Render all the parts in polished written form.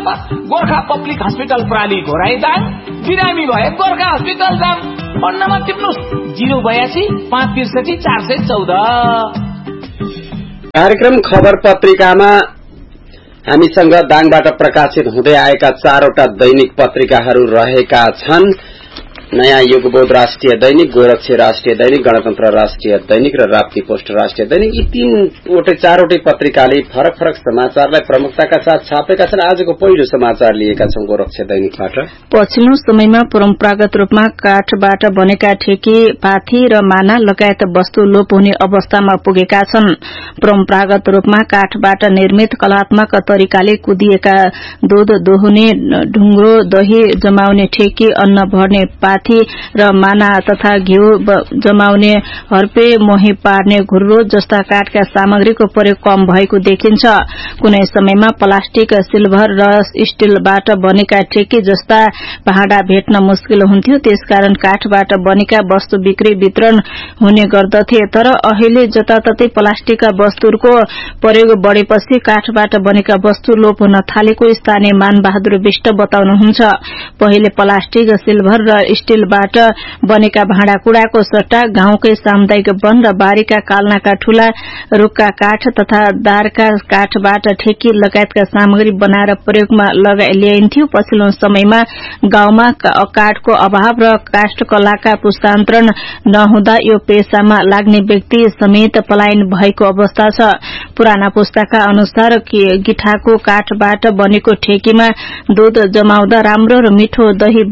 Number Gorkha public hospital प्राली घोराइदाङ, बिरामी भए Gorkha hospital जाम। Phone number टिप्नुस् 082 563 414। कार्यक्रम खबर पत्रिकामा हामीसँग दाङबाट प्रकाशित हुँदै आएका 4वटा दैनिक पत्रिकाहरू रहेका छन्। नयाँ युगबोध राष्ट्रिय दैनिक, गोरक्षी राष्ट्रिय दैनिक, गणतन्त्र राष्ट्रिय दैनिक र राप्ती पोस्ट राष्ट्रिय दैनिक। यी 4वटै पत्रिकाले फरक फरक समाचारलाई प्रमुखताका साथ छापेका छन्। आजको पहिलो समाचार लिएका छौं गोरक्षी दैनिकबाट। पछिल्लो समयमा परम्परागत रूपमा काठबाट बनेका ठेकी, पाथी र माना लगायत वस्तु लोप हुने अवस्थामा पुगेका छन्। परम्परागत रूपमा काठबाट निर्मित कलात्मक तरिकाले कुदिएका दूध दोहुने, ढुङ्ग्रो, दही जमाउने ठेकी, अन्न भर्ने पाथी र माना तथा घिउ जमाउने हर्पे, मोही पार्ने घुर्रो जस्ता काठका सामग्रीको प्रयोग कम भएको देखिन्छ। कुनै समयमा प्लास्टिक, सिल्भर र स्टीलबाट बनेका ठेकी जस्ता भाँडा भेट्न मुस्किल हुन्थ्यो, त्यसकारण काठबाट बनेका वस्तु बिक्री वितरण हुने गर्दथे। तर अहिले जताततै प्लास्टिकका वस्तुहरूको प्रयोग बढेपछि काठबाट बनेका वस्तु लोप हुन थालेको स्थानीय मानबहादुर विष्ट बताउनुहुन्छ। पहिले प्लास्टिक, सिल्भर र स्टीलबाट बनेका भाँडाकुँडाको सट्टा गाउँकै सामुदायिक वन र बारीका काल्नाका ठूला रुखका काठ तथा दारका काठबाट ठेकी लगायतका सामग्री बनाएर प्रयोगमा ल्याइन्थ्यो। पछिल्लो समयमा गाउँमा काठको अभाव र काष्ठकलाका पुस्तान्तरण नहुँदा यो पेशामा लाग्ने व्यक्ति समेत पलायन भएको अवस्था छ। पुराना पुस्ताका अनुसार गिठाको काठबाट बनेको ठेकीमा दूध जमाउँदा राम्रो र मिठो दही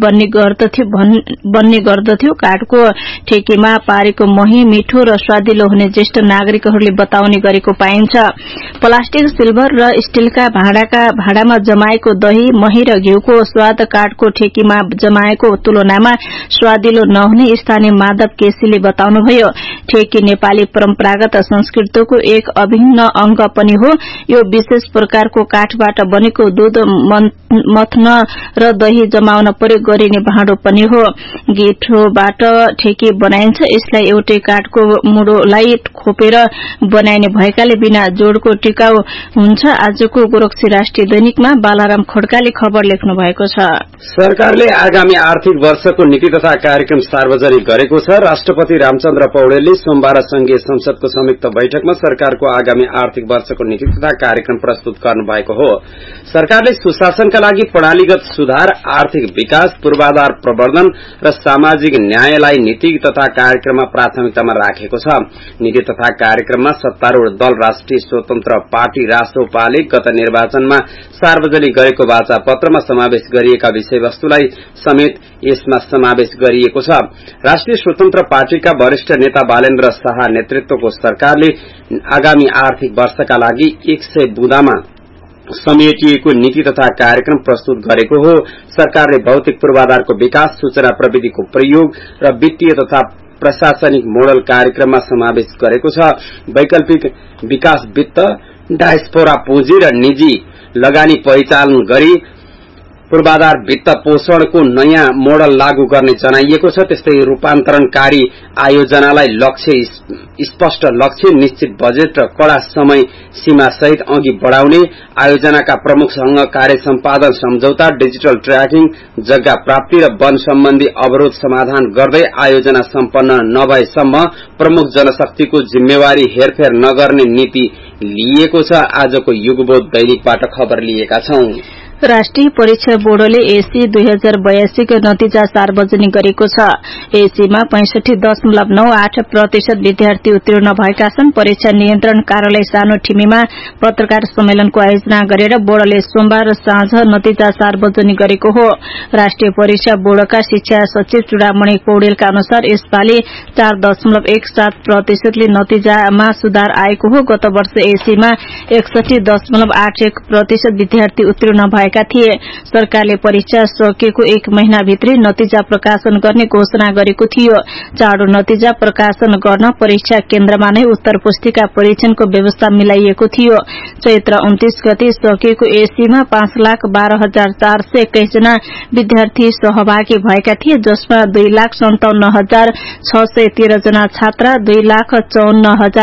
बन्ने गर्दथ्यो। काठको ठेकीमा पारेको मही मिठो र स्वादिलो हुने ज्येष्ठ नागरिकहरूले बताउने गरेको पाइन्छ। प्लास्टिक, सिल्भर र स्टीलका भाँडामा जमाएको दही, मही र घिउको स्वाद काठको ठेकीमा जमाएको तुलनामा स्वादिलो नहुने स्थानीय माधव केसीले बताउनुभयो। ठेकी नेपाली परम्परागत संस्कृतिको एक अभिन्न अंग पनि हो। यो विशेष प्रकारको काठबाट बनेको दूध मथ्न र दही जमाउन प्रयोग गरिने भाँडो पनि हो। गिठोबाट ठेकी बनाइन्छ। यसलाई एउटै काठको मुडोलाई खोपेर बनाइने भएकाले बिना जोडको टिकाउ हुन्छ। आजको गोरक्षी राष्ट्रिय दैनिकमा बालाराम खड्काले खबर लेख्नु भएको छ। सरकारले आगामी आर्थिक वर्षको नीति तथा कार्यक्रम सार्वजनिक गरेको छ। राष्ट्रपति रामचन्द्र पौडेलले सोमबार संघीय संसदको संयुक्त बैठकमा सरकारको आगामी आर्थिक वर्षको नीति तथा कार्यक्रम प्रस्तुत गर्नु भएको हो। सरकारले सुशासनका लागि प्रणालीगत सुधार, आर्थिक विकास, पूर्वाधार प्रवर्धन र सामाजिक न्यायलाई नीति तथा कार्यक्रममा प्राथमिकतामा राखेको छ। नीति तथा कार्यक्रममा सत्तारूढ़ दल राष्ट्रिय स्वतन्त्र पार्टी रासोपाले गत निर्वाचनमा सार्वजनिक गरेको वाचा पत्रमा समावेश गरिएका विषयवस्तुलाई समेत यसमा समावेश गरिएको छ। राष्ट्रिय स्वतन्त्र पार्टीका वरिष्ठ नेता बालेन्द्र शाह नेतृत्वको सरकारले आगामी आर्थिक वर्षका लागि 100 बुँदामा समेटिएको नीति तथा कार्यक्रम प्रस्तुत गरेको हो। सरकारले भौतिक पूर्वाधारको विकास, सूचना प्रविधिको प्रयोग र वित्तीय तथा प्रशासनिक मोडल कार्यक्रममा समावेश गरेको छ। वैकल्पिक विकास वित्त, डायस्पोरा पुँजी र निजी लगानी पहिचान गरी पूर्वाधार वित्त पोषणको नयाँ मोडल लागू गर्ने जनाइएको छ। त्यस्तै रूपान्तरणकारी आयोजनालाई स्पष्ट लक्ष्य, निश्चित बजेट र कड़ा समय सीमा सहित अघि बढ़ाउने, आयोजनाका प्रमुखसँग कार्य सम्पादन सम्झौता, डिजिटल ट्र्याकिङ, जग्गा प्राप्ति र वन सम्बन्धी अवरोध समाधान गर्दै आयोजना सम्पन्न नभएसम्म प्रमुख जनशक्तिको जिम्मेवारी हेरफेर नगर्ने नीति लिएको छ। आजको युगबोध दैनिकबाट खबर लिएका छौं। राष्ट्रिय परीक्षा बोर्डले एसी 2082 को नतिजा सार्वजनिक गरेको छ। एसीमा 65.98% विद्यार्थी उत्तीर्ण भएका छन्। परीक्षा नियन्त्रण कार्यालय सानो ठिमीमा पत्रकार सम्मेलनको आयोजना गरेर बोर्डले सोमबार साँझ नतिजा सार्वजनिक गरेको हो। राष्ट्रिय परीक्षा बोर्डका शिक्षा सचिव चूडामणि पौडेलका अनुसार यसपालि 4.17% ले नतिजामा सुधार आएको हो। गत वर्ष एसीमा 61.81% विद्यार्थी उत्तीर्ण भएका थिए। सरकारले परीक्षा सकिएको 1 महिनाभित्रै नतिजा प्रकाशन गर्ने घोषणा गरेको थियो। चाँडो नतिजा प्रकाशन गर्न परीक्षा केन्द्रमा नै उत्तर पुस्तिका परीक्षणको व्यवस्था मिलाइएको थियो। चैत्र 29 गते सकिएको एसीमा 5,12,421 जना विद्यार्थी सहभागी भएका थिए, जसमा 2,57,613 जना छात्र,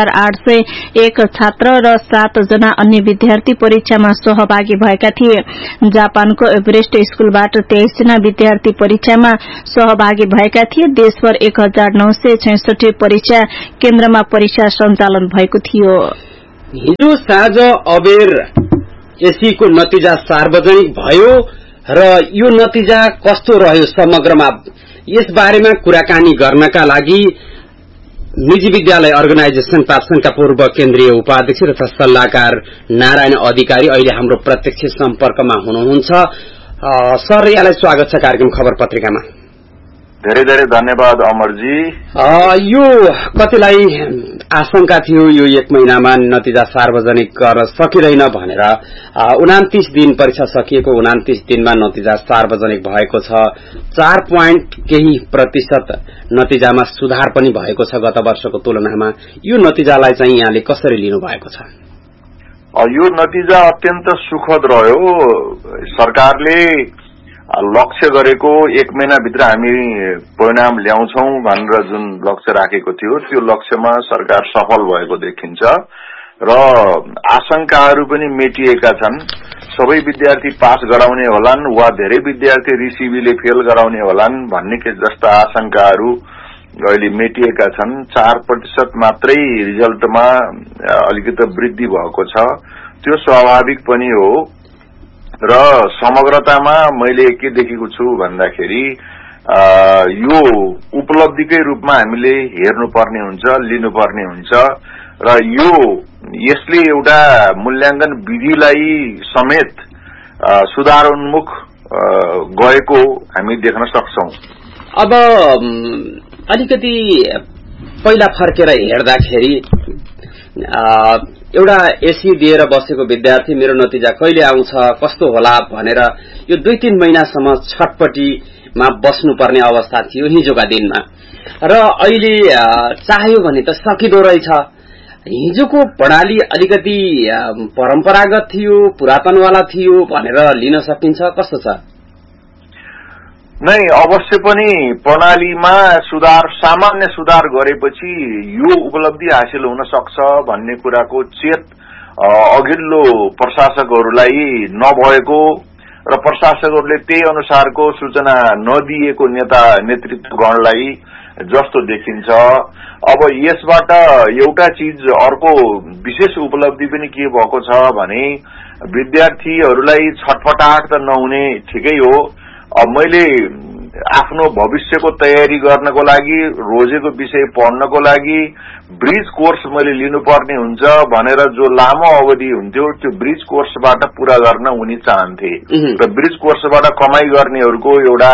2,54,801 छात्र र 7 जना अन्य विद्यार्थी परीक्षामा सहभागी भएका थिए। जापानको एभरेस्ट स्कूलबाट 23 जना विद्यार्थी परीक्षामा सहभागी भएका थिए। देशभर 1966 परीक्षा केन्द्रमा परीक्षा सञ्चालन भएको थियो। हिजो साँझ अबेर एसीको नतिजा सार्वजनिक भयो र यो नतिजा कस्तो रह्यो समग्रमा यस बारेमा कुराकानी गर्नका लागि निजी विद्यालय अर्गनाइजेशन पाप्सनका पूर्व केन्द्रीय उपाध्यक्ष तथा सल्लाहकार नारायण अधिकारी अहिले हाम्रो प्रत्यक्ष सम्पर्कमा हुनुहुन्छ। सर, यहाँलाई स्वागत छ कार्यक्रम खबर पत्रिकामा। धेरै धेरै धन्यवाद अमरजी। यो कतिलाई आशंका थियो यो 1 महिनामा नतिजा सार्वजनिक गर्न सकिँदैन भनेर। 29 दिन परीक्षा सकिएको 29 दिनमा नतिजा सार्वजनिक भएको छ। 4% नतिजामा सुधार पनि भएको छ गत वर्षको तुलनामा। यो नतिजालाई चाहिँ यहाँले कसरी लिनु भएको छ? यो नतिजा अत्यन्त सुखद रह्यो। सरकारले लक्ष्य गरेको 1 महिनाभित्र हामी परिणाम ल्याउँछौ भनेर जुन लक्ष्य राखेको थियो त्यो लक्ष्यमा सरकार सफल भएको देखिन्छ र आशंकाहरू पनि मेटिएका छन्। सबै विद्यार्थी पास गराउने होलान् वा धेरै विद्यार्थी रिसिभीले फेल गराउने होलान् भन्ने के जस्ता आशंकाहरू अहिले मेटिएका छन्। 4% मात्रै रिजल्टमा अलिकति वृद्धि भएको छ, त्यो स्वाभाविक पनि हो र समग्रतामा मैले के देखेको छु भन्दाखेरि यो उपलब्धिकै रूपमा हामीले हेर्नुपर्ने हुन्छ, लिनुपर्ने हुन्छ र यसले एउटा मूल्याङ्कन विधिलाई समेत सुधारोन्मुख गएको हामी देख्न सक्छौं। अब अलिकति पहिला फर्केर हेर्दाखेरि एउटा एसी दिएर बसेको विद्यार्थी मेरो नतिजा कहिले आउँछ कस्तो होला भनेर यो 2-3 महिनासम्म छटपटीमा बस्नुपर्ने अवस्था थियो हिजोका दिनमा र अहिले चाह्यो भने त सकिदो रहेछ। हिजोको प्रणाली अलिकति परम्परागत थियो, पुरातनवाला थियो भनेर लिन सकिन्छ, कस्तो छ? नै अवश्य पनि प्रणालीमा सामान्य सुधार गरेपछि यो उपलब्धि हासिल हुन सक्छ भन्ने कुराको चेत अघिल्लो प्रशासकहरूलाई नभएको र प्रशासकहरूले त्यही अनुसारको सूचना नदिएको नेतृत्वगणलाई जस्तो देखिन्छ। अब यसबाट एउटा चीज अर्को विशेष उपलब्धि पनि के भएको छ भने विद्यार्थीहरूलाई छटपटाहट त नहुने ठिकै हो। अब मैले आफ्नो भविष्यको तयारी गर्नको लागि रोजेको विषय पढ्नको लागि ब्रिज कोर्स मैले लिनुपर्ने हुन्छ भनेर जो लामो अवधि हुन्थ्यो त्यो ब्रिज कोर्सबाट पूरा गर्न उनी चाहन्थे र ब्रिज कोर्सबाट कमाई गर्नेहरूको एउटा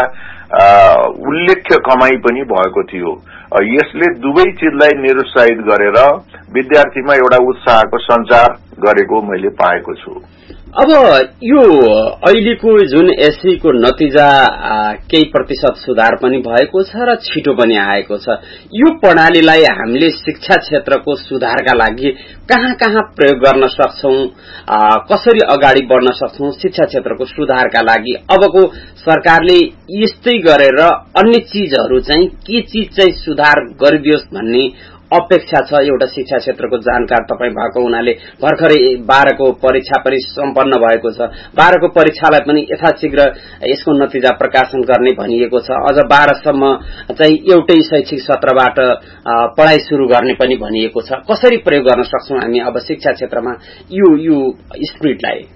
उल्लेख्य कमाई पनि भएको थियो। यसले दुवै चिजलाई निरुत्साहित गरेर विद्यार्थीमा एउटा उत्साहको सञ्चार गरेको मैले पाएको छु। अब यो अहिलेको जुन एससीको नतिजा केही प्रतिशत सुधार पनि भएको छ र छिटो पनि आएको छ। यो प्रणालीलाई हामीले शिक्षा क्षेत्रको सुधारका लागि कहाँ कहाँ प्रयोग गर्न सक्छौं, कसरी अगाडि बढ्न सक्छौं शिक्षा क्षेत्रको सुधारका लागि? अबको सरकारले यस्तै गरेर अन्य चीजहरू चाहिँ के चीज चाहिँ सुधार गरिदियोस् भन्ने अपेक्षा छ? एउटा शिक्षा क्षेत्रको जानकार तपाई भएको हुनाले भर्खरै 12 को परीक्षा पनि सम्पन्न भएको छ। 12 को परीक्षालाई पनि यथाशीघ्र यसको नतिजा प्रकाशन गर्ने भनिएको छ। अझ 12 सम्म चाहिँ एउटै शैक्षिक सत्रबाट पढाइ शुरू गर्ने पनि भनिएको छ। कसरी प्रयोग गर्न सक्छौं हामी अब शिक्षा क्षेत्रमा यो स्पिरिटलाई?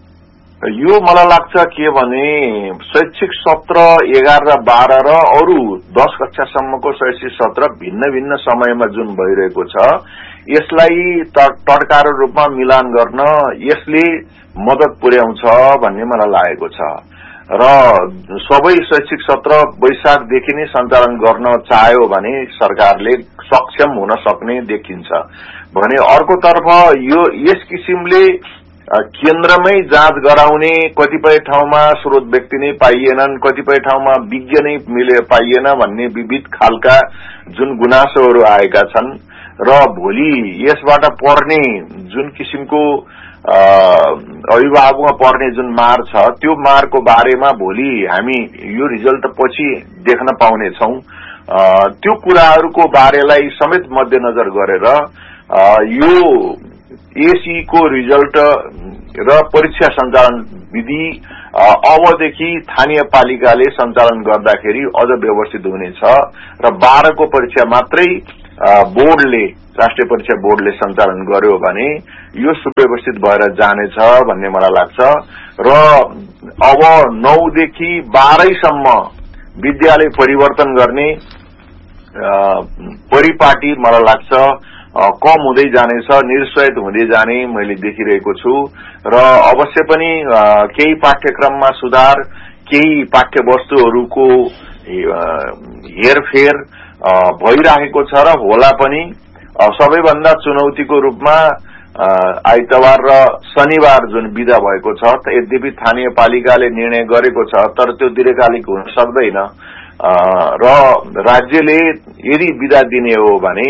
यो मलाई लाग्छ के भने शैक्षिक सत्र 11 र 12 र अरू 10 कक्षासम्मको शैक्षिक सत्र भिन्न भिन्न समयमा जुन भइरहेको छ यसलाई तडकारो रूपमा मिलान गर्न यसले मद्दत पुर्याउँछ भन्ने मलाई लागेको छ र सबै शैक्षिक सत्र वैशाखदेखि नै सञ्चालन गर्न चाह्यो भने सरकारले सक्षम हुन सक्ने देखिन्छ भने अर्कोतर्फ यस किसिमले केन्द्रमै जाँच गराउने कतिपय ठाउँमा स्रोत व्यक्ति नै पाइएनन्, कतिपय ठाउँमा विज्ञ नै पाइएन भन्ने विविध खालका जुन गुनासोहरू आएका छन् र भोलि यसबाट पर्ने जुन किसिमको अभिभावकमा पर्ने जुन मार छ त्यो मारको बारेमा भोलि हामी यो रिजल्ट पछि देख्न पाउनेछौं। त्यो कुराहरूको बारेलाई समेत मध्यनजर गरेर यो एसी को रिजल्ट र परीक्षा सञ्चालन विधि अबदेखि स्थानीय पालिकाले सञ्चालन गर्दाखेरि अझ व्यवस्थित हुनेछ र 12 को परीक्षा मात्रै बोर्डले राष्ट्रिय परीक्षा बोर्डले सञ्चालन गर्यो भने यो सुव्यवस्थित भएर जानेछ भन्ने मलाई लाग्छ र अब 9 देखि 12 सम्म विद्यालय परिवर्तन गर्ने परिपाटी मलाई लाग्छ कम हुँदै जानेछ, निरुत्साहित हुँदै जाने मैले देखिरहेको छु र अवश्य पनि केही पाठ्यक्रममा सुधार, केही पाठ्यवस्तुहरूको हेरफेर भइरहेको छ र होला पनि। सबैभन्दा चुनौतीको रूपमा आइतबार र शनिबार जुन बिदा भएको छ, यद्यपि स्थानीय पालिकाले निर्णय गरेको छ तर त्यो दीर्घकालिक हुन सक्दैन र राज्यले यदि बिदा दिने हो भने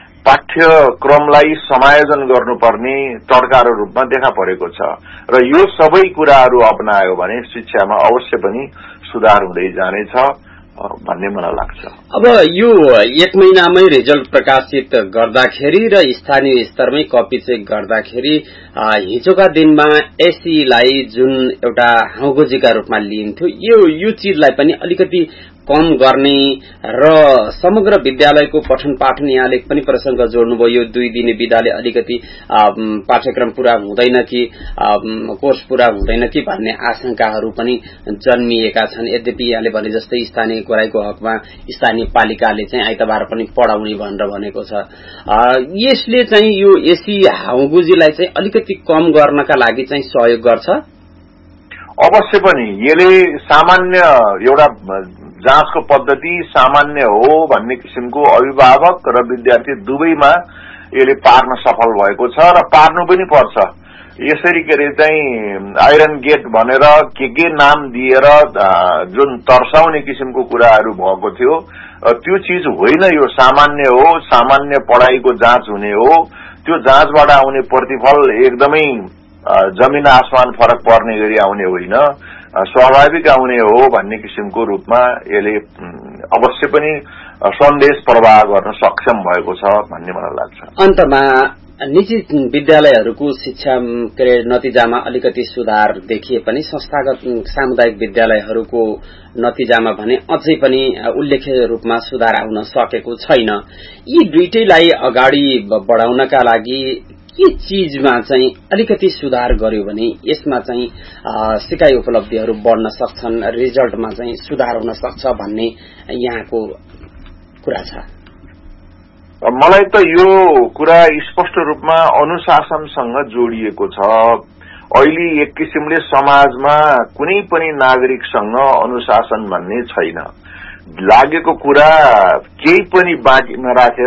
पाठ्यक्रमलाई समायोजन गर्नुपर्ने टड्कारो रूपमा देखा परेको छ र यो सबै कुराहरू अपनायो भने शिक्षामा अवश्य पनि सुधार हुँदै जानेछ भन्ने मलाई लाग्छ। अब यो 1 महिनामै रिजल्ट प्रकाशित गर्दाखेरि र स्थानीय स्तरमै कपी चेक गर्दाखेरि हिजोका दिनमा एसईलाई जुन एउटा हाउगोजीका रूपमा लिइन्थ्यो यो चीजलाई पनि अलिकति कम गर्ने र समग्र विद्यालयको पठन पाठन यहाँले पनि प्रसंग जोड्नुभयो। यो 2 दिने विदाले अलिकति पाठ्यक्रम पूरा हुँदैन कि कोर्स पूरा हुँदैन कि भन्ने आशंकाहरू पनि जन्मिएका छन्। यद्यपि यहाँले भने जस्तै स्थानीय कोराईको हकमा स्थानीय पालिकाले चाहिँ आइतबार पनि पढाउने भनेर भनेको छ। यसले चाहिँ यो एसी हाउगुजीलाई चाहिँ अलिकति कम गर्नका लागि चाहिँ सहयोग गर्छ। अवश्य पनि यसले सामान्य एउटा जाँचको पद्धति सामान्य हो भन्ने किसिमको अभिभावक र विद्यार्थी दुवैमा यसले पार्न सफल भएको छ र पार्नु पनि पर्छ। यसरी के अरे चाहिँ आइरन गेट भनेर के नाम दिएर जुन तर्साउने किसिमको कुराहरू भएको थियो त्यो चीज होइन। यो सामान्य हो, सामान्य पढाइको जाँच हुने हो। त्यो जाँचबाट आउने प्रतिफल एकदमै जमिन आसमान फरक पर्ने गरी आउने होइन, स्वाभाविक आउने हो भन्ने किसिमको रूपमा यसले अवश्य पनि सन्देश प्रवाह गर्न सक्षम भएको छ भन्ने मलाई लाग्छ। अन्तमा निजी विद्यालयहरूको शिक्षा नतिजामा अलिकति सुधार देखिए पनि संस्थागत सामुदायिक विद्यालयहरूको नतिजामा भने अझै पनि उल्लेख्य रूपमा सुधार आउन सकेको छैन। यी दुईटैलाई अगाडि बढाउनका लागि के चीजमा चाहिँ अलिकति सुधार गर्यो भने यसमा चाहिँ सिकाइ उपलब्धिहरू बढ्न सक्छन्, रिजल्टमा चाहिँ सुधार हुन सक्छ भन्ने यहाँको कुरा छ। मलाई त यो कुरा स्पष्ट रूपमा अनुशासनसँग जोडिएको छ। अहिले एक किसिमले समाजमा कुनै पनि नागरिकसँग अनुशासन भन्ने छैन। लागेको कुरा केही पनि बाँकी नराखेर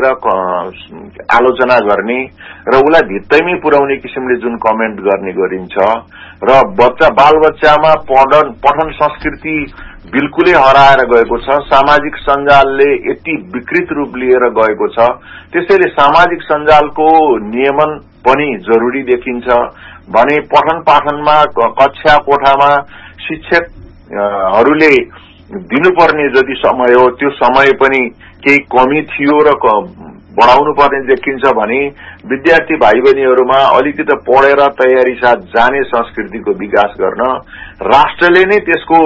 आलोचना गर्ने र उसलाई भित्तैमै पुर्याउने किसिमले जुन कमेन्ट गर्ने गरिन्छ र बालबच्चामा पठन संस्कृति बिल्कुलै हराएर गएको छ। सामाजिक सञ्जालले यति विकृत रूप लिएर गएको छ, त्यसैले सामाजिक सञ्जालको नियमन पनि जरुरी देखिन्छ भने पठन पाठनमा कक्षा कोठामा शिक्षकहरूले दिनुपर्ने जति समय हो त्यो समय पनि केही कमी थियो र बढाउनु पर्ने देखिन्छ भने विद्यार्थी भाइ बहिनीहरूमा अलिकति पढेर तयारी साथ जाने संस्कृतिको विकास गर्न राष्ट्रले नै त्यसको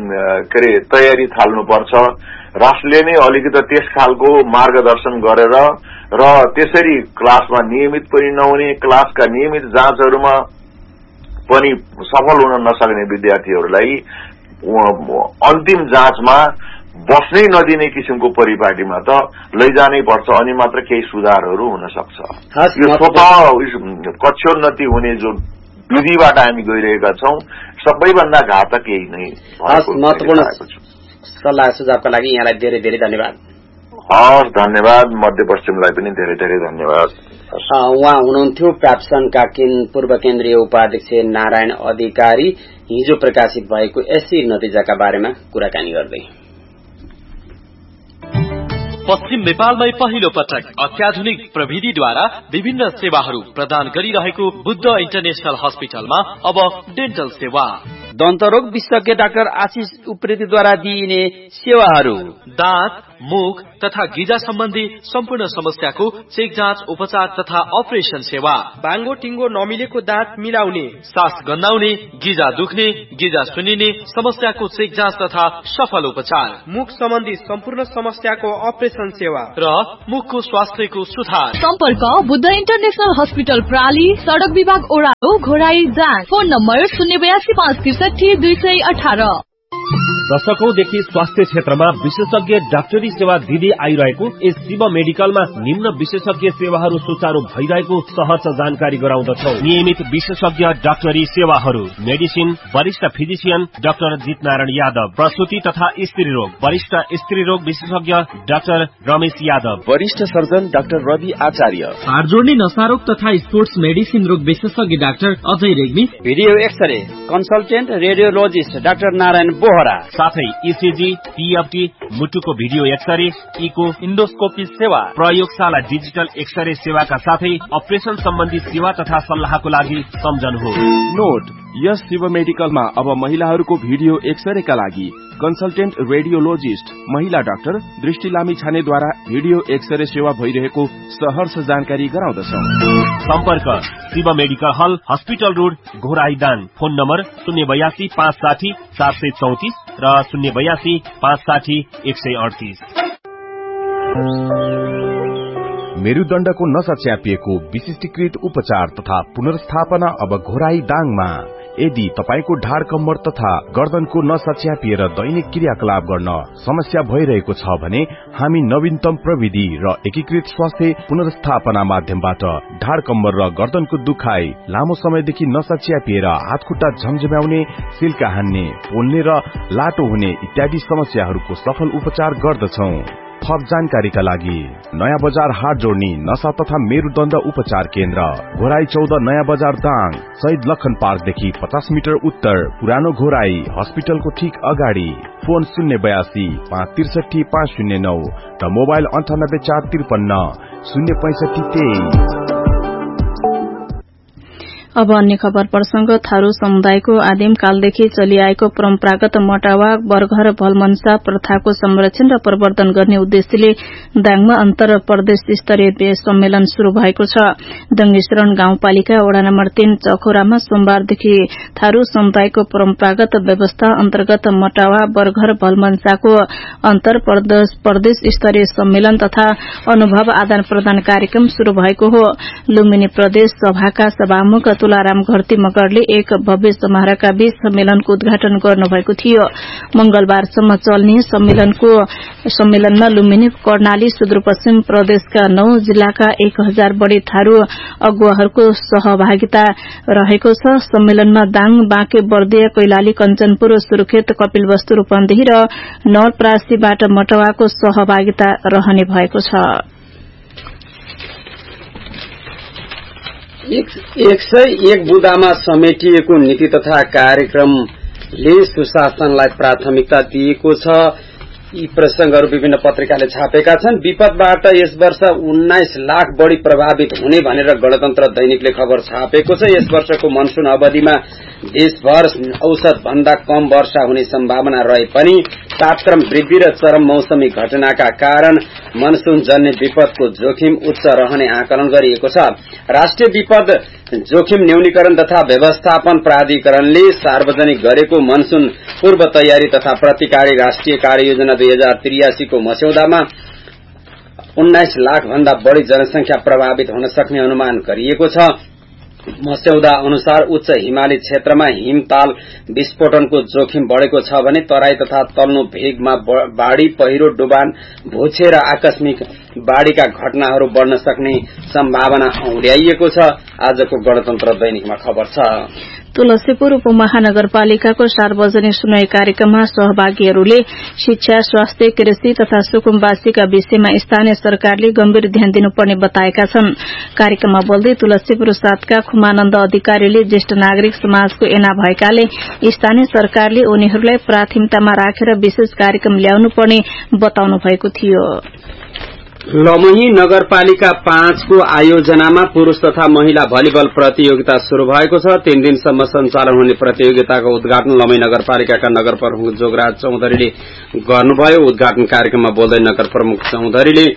तयारी थाल्नुपर्छ। राष्ट्रले नै अलिकति त्यस खालको मार्गदर्शन गरेर र त्यसरी क्लासमा नियमित पनि नहुने, क्लासका नियमित जाँचहरूमा पनि सफल हुन नसक्ने विद्यार्थीहरूलाई अन्तिम जाँचमा बस्नै नदिने किसिमको परिपाटीमा त लैजानै पर्छ, अनि मात्र केही सुधारहरू हुन सक्छ। यो स्वतः कक्षोन्नति हुने जो विधिबाट हामी गइरहेका छौं सबैभन्दा घातक यही नै। महत्वपूर्ण सल्लाह सुझावका लागि यहाँलाई धेरै धेरै धन्यवाद। हस्, धन्यवाद। मध्यपश्चिमलाई पनि धेरै धेरै धन्यवाद। उहाँ हुनुहुन्थ्यो प्राप्सनका पूर्व केन्द्रीय उपाध्यक्ष नारायण अधिकारी हिजो प्रकाशित भएको एससी नतिजाका बारेमा कुराकानी गर्दै। पश्चिम नेपालमै पहिलो पटक अत्याधुनिक प्रविधिद्वारा विभिन्न सेवाहरू प्रदान गरिरहेको बुद्ध इन्टरनेशनल हस्पिटलमा अब डेन्टल सेवा, दन्तरोग विशेषज्ञ डाक्टर आशिष उप्रेतीद्वारा दिइने सेवाहरू, दाँत मुख तथा गिजा सम्बन्धी सम्पूर्ण समस्याको चेक जाँच, उपचार तथा अपरेसन सेवा। बाङ्गो टिङ्गो नमिलेको दाँत मिलाउने, सास गन्नाउने, गिजा दुख्ने, गिजा सुनिने समस्याको चेक जाँच तथा सफल उपचार। मुख सम्बन्धी सम्पूर्ण समस्याको अपरेसन सेवा र मुखको स्वास्थ्यको सुधार। सम्पर्क बुद्ध इन्टरनेशनल हस्पिटल प्राली, सडक विभाग ओह्रालो, घोराई जाँच। Phone number 082563218। दशकौंदेखि स्वास्थ्य क्षेत्रमा विशेषज्ञ डाक्टरी सेवा दिँदै आइरहेको यस शिव मेडिकलमा निम्न विशेषज्ञ सेवाहरू सुचारू भइरहेको सहज जानकारी गराउँदछौ। नियमित विशेषज्ञ डाक्टरी सेवाहरू: मेडिसिन, वरिष्ठ फिजिशियन डाक्टर जितनारायण यादव, प्रसुति तथा स्त्री रोग वरिष्ठ स्त्री रोग विशेषज्ञ डाक्टर रमेश यादव, वरिष्ठ सर्जन डाक्टर रवि आचार्य, हाड जोड्ने नसारोग तथा स्पोर्ट्स मेडिसिन रोग विशेषज्ञ doctor Ajay Regmi, video x-ray consultant radiologist doctor Narayan Bohra, साथै इसिजी, टीएफटी, मुटुको भिडियो एक्सरे, इको, इन्डोस्कोपी सेवा, प्रयोगशाला डिजिटल एक्सरे सेवाका साथै अपरेसन सम्बन्धी सेवा तथा सल्लाहको लागि सम्झनुहोस्। नोट: यस शिव मेडिकलमा अब महिलाहरूको भिडियो एक्सरेका लागि कन्सल्टेन्ट रेडियोलोजिस्ट महिला डाक्टर दृष्टि लामिछानेद्वारा भिडियो एक्सरे सेवा भइरहेको सहर्ष जानकारी गराउँदछौ। सम्पर्क: शिव मेडिकल हल, हस्पिटल रोड, घोराईदान। फोन नम्बर 082 560 734 र 082 560 138। मेरुदण्डको नसा च्यापिएको विशिष्टीकृत उपचार तथा पुनर्स्थापना अब घोराई दाङमा। यदि तपाईको ढाड कम्मर तथा गर्दनको नसा च्यापिएर दैनिक क्रियाकलाप गर्न समस्या भइरहेको छ भने हामी नवीनतम प्रविधि र एकीकृत स्वास्थ्य पुनर्स्थापना माध्यमबाट ढाड कम्मर र गर्दनको दुखाइ, लामो समयदेखि नसा च्यापिएर हातखुट्टा झमझम्याउने, सिल्का हान्ने, पोल्ने र लाटो हुने इत्यादि समस्याहरूको सफल उपचार गर्दछौ। थप जानकारीका लागि नयाँ बजार हाट जोड्ने नसा तथा मेरुदण्ड उपचार केन्द्र, घोराई 14 नयाँ बजार दाङ, शहीद लखन पार्कदेखि 50 मिटर उत्तर, पुरानो घोराई हस्पिटलको ठीक अगाडि। फोन 082 563 509 र मोबाइल 98 453 065 23। अब अन्य खबर प्रसंग। थारू समुदायको आदिम कालदेखि चलिआएको परम्परागत मटावा बरघर भलमन्सा प्रथाको संरक्षण र प्रवर्धन गर्ने उद्देश्यले दाङमा अन्तर प्रदेश स्तरीय सम्मेलन शुरू भएको छ। दङ्गेश्वरण गाउँपालिका वडा नम्बर 3 चखोरामा सोमबारदेखि थारू समुदायको परम्परागत व्यवस्था अन्तर्गत मटावा बरघर भलमन्साको अन्तर प्रदेश स्तरीय सम्मेलन तथा अनुभव आदान प्रदान कार्यक्रम शुरू भएको हो। लुम्बिनी प्रदेश सभाका सभामुख तुलाराम घरती मगरले एक भव्य समारोहका बीच सम्मेलनको उद्घाटन गर्नुभएको थियो। मंगलबारसम्म चल्ने सम्मेलनमा लुम्बिनी, कर्णाली, सुदूरपश्चिम प्रदेशका 9 जिल्लाका 1000 बढी थारू अगुवाहरूको सहभागिता रहेको छ। सम्मेलनमा दाङ, बाँके, बर्दिया, कैलाली, कञ्चनपुर, सुर्खेत, कपिलवस्तु, रूपन्देही र नवलपरासीबाट मटवाको सहभागिता रहने भएको छ। 101 बुदामा समेटिएको नीति तथा कार्यक्रमले सुशासनलाई प्राथमिकता दिएको छ। यी प्रसंगहरू विभिन्न पत्रिकाले छापेका छन्। विपदबाट यस वर्ष 19 लाख बढी प्रभावित हुने भनेर गणतन्त्र दैनिकले खबर छापेको छ। यस वर्षको मनसून अवधिमा देशभर औसत भन्दा कम वर्षा हुने सम्भावना रहे पनि तापक्रम वृद्धि र चरम मौसमी घटनाका कारण मनसून जन्य विपदको जोखिम उच्च रहने आकलन गरिएको छ। राष्ट्रिय विपद जोखिम न्यूनीकरण तथा व्यवस्थापन प्राधिकरणले सार्वजनिक गरेको मनसून पूर्व तयारी तथा प्रतिकारी राष्ट्रिय कार्ययोजना 2083 को मस्यौदामा 19 लाख भन्दा बढ़ी जनसंख्या प्रभावित हुन सक्ने अनुमान गरिएको छ। मस्यौदा अनुसार उच्च हिमाली क्षेत्रमा हिमताल विस्फोटनको जोखिम बढ़ेको छ भने तराई तथा तल्लो भेगमा बाढ़ी, पहिरो, डुबान, भूक्षय र आकस्मिक बाढ़ीका घटनाहरू बढ़न सक्ने सम्भावना औल्याइएको छ। आजको गणतन्त्र दैनिकमा खबर छ। तुलसीपुर उपमहानगरपालिकाको सार्वजनिक सुनवाई कार्यक्रममा सहभागीहरूले शिक्षा, स्वास्थ्य, कृषि तथा सुकुम्बासीका विषयमा स्थानीय सरकारले गम्भीर ध्यान दिनुपर्ने बताएका छन्। कार्यक्रममा बोल्दै तुलसीपुर 7 का खुमानन्द अधिकारीले ज्येष्ठ नागरिक समाजको एना भएकाले स्थानीय सरकारले उनीहरूलाई प्राथमिकतामा राखेर विशेष कार्यक्रम ल्याउनुपर्ने बताउनु भएको थियो। लमही नगरपालिका 5 को आयोजनामा पुरूष तथा महिला भलिबल प्रतियोगिता शुरू भएको छ। 3 दिनसम्म सञ्चालन हुने प्रतियोगिताको उद्घाटन लमही नगरपालिकाका नगर प्रमुख जोगराज चौधरीले गर्नुभयो। उद्घाटन कार्यक्रममा बोल्दै नगर प्रमुख चौधरीले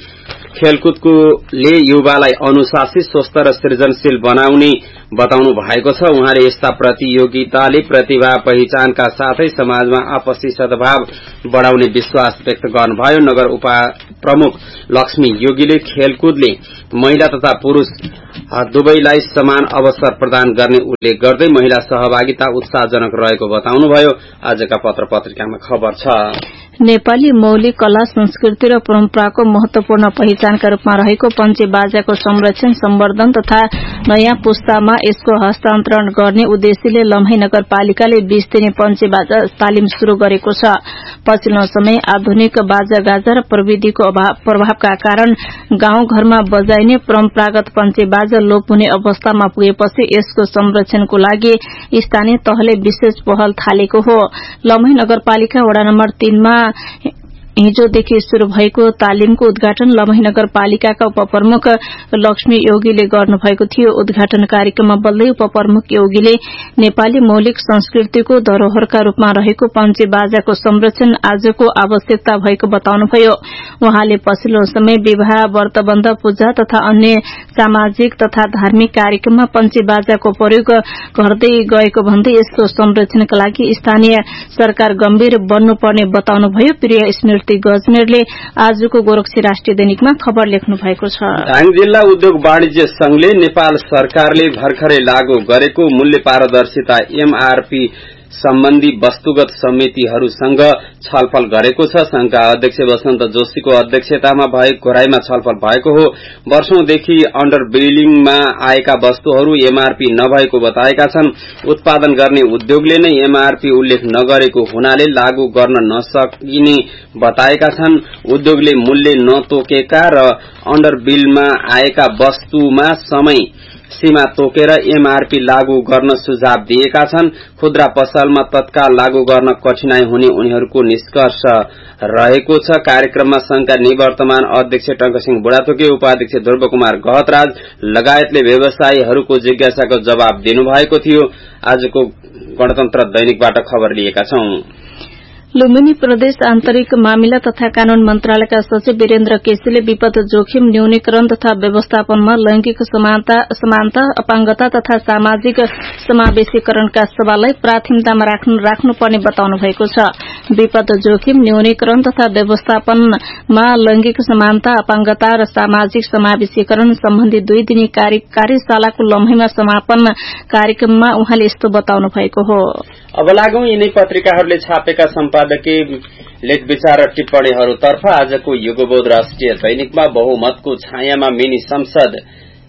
खेलकुदले युवालाई अनुशासित, स्वस्थ र सृजनशील बनाउने बताउनु भएको छ। उहाँले यस्ता प्रतियोगिताले प्रतिभा पहिचानका साथै समाजमा आपसी सद्भाव बढ़ाउने विश्वास व्यक्त गर्नुभयो। नगर प्रमुख लक्ष्मी योगीले खेलकुदले महिला तथा पुरूष दुवैलाई समान अवसर प्रदान गर्ने उल्लेख गर्दै महिला सहभागिता उत्साहजनक रहेको बताउनुभयो। आजका पत्र पत्रिकामा खबर छ। नेपाली मौलिक कला, संस्कृति र परम्पराको महत्वपूर्ण पहिचानका रूपमा रहेको पञ्चे बाजाको संरक्षण, सम्वर्धन तथा नयाँ पुस्तामा यसको हस्तान्तरण गर्ने उद्देश्यले लम्हे नगरपालिकाले 20 दिने पञ्चे बाजा तालिम शुरू गरेको छ। पछिल्लो समय आधुनिक बाजा गाजा र प्रविधिको प्रभावका कारण गाउँ घरमा बजाइने परम्परागत पञ्चे बाजा लोप हुने अवस्थामा पुगेपछि यसको संरक्षणको लागि स्थानीय तहले विशेष पहल थालेको हो। लम्हे नगरपालिका वडा नम्बर 3 मा हिजोदेखि शुरू भएको तालिमको उद्घाटन लम्हे नगरपालिकाका उपप्रमुख लक्ष्मी योगीले गर्नुभएको थियो। उद्घाटन कार्यक्रममा बोल्दै उपप्रमुख योगीले नेपाली मौलिक संस्कृतिको धरोहरका रूपमा रहेको पञ्चे बाजाको संरक्षण आजको आवश्यकता भएको बताउनुभयो। उहाँले पछिल्लो समय विवाह, व्रतबन्ध, पूजा तथा अन्य सामाजिक तथा धार्मिक कार्यक्रममा पञ्चे बाजाको प्रयोग गर्दै गएको भन्दै यसको संरक्षणका लागि स्थानीय सरकार गम्भीर बन्नुपर्ने बताउनुभयो। प्रिय स्मृति गजमेरले आजको गोरखसी राष्ट्रिय दैनिकमा खबर लेख्नु भएको छ। दाङ जिल्ला उद्योग वाणिज्य संघले नेपाल सरकारले भर्खरै लागू गरेको मूल्य पारदर्शिता एमआरपी सम्बन्धी वस्तुगत समितिहरूसँग छलफल गरेको छ। संघका अध्यक्ष वसन्त जोशीको अध्यक्षतामा भएको घोराईमा छलफल भएको हो। वर्षौंदेखि अन्डर बिलिङमा आएका वस्तुहरू एमआरपी नभएको बताएका छन्। उत्पादन गर्ने उद्योगले नै एमआरपी उल्लेख नगरेको हुनाले लागू गर्न नसकिने बताएका छन्। उद्योगले मूल्य नतोकेका र अन्डर बिलमा आएका वस्तुमा समय सीमा तोकेर एमआरपी लागू गर्न सुझाव दिएका छन्। खुद्रा पसलमा तत्काल लागू गर्न कठिनाई हुने उनीहरूको निष्कर्ष रहेको छ। कार्यक्रममा संघका निवर्तमान अध्यक्ष टंकसिंह बुढाथोकी, उपाध्यक्ष ध्रुव कुमार गहतराज लगायतले व्यवसायीहरूको जिज्ञासाको जवाब दिनुभएको थियो। आजको गणतन्त्र दैनिकबाट खबर लिएका छौं। लुम्बिनी प्रदेश आन्तरिक मामिला तथा कानून मन्त्रालयका सचिव वीरेन्द्र केसीले विपद जोखिम न्यूनीकरण तथा व्यवस्थापनमा लैंगिक समानता, अपाङ्गता तथा सामाजिक समावेशीकरणका सवाललाई प्राथमिकतामा राख्नुपर्ने बताउनु भएको छ। विपद जोखिम न्यूनीकरण तथा व्यवस्थापनमा लैंगिक समानता, अपाङ्गता र सामाजिक समावेशीकरण सम्बन्धी 2 दिने कार्यशालाको लम्हेमा समापन कार्यक्रममा उहाँले यस्तो बताउनु भएको हो। अब लागौं यिनै पत्रिकाहरूले छापेका सम्पादकीय लेख विचार र टिप्पणीहरूतर्फ। आजको युगबोध राष्ट्रिय दैनिकमा बहुमतको छायामा मिनी संसद